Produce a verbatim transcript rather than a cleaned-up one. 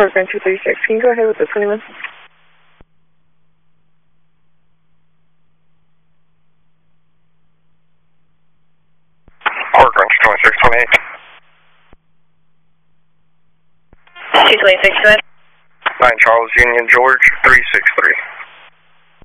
Parkland two three six. Can you go ahead with the twenty-one? Parkland two twenty-six twenty-eight. two twenty-six, go ahead. nine Charles Union George three six three.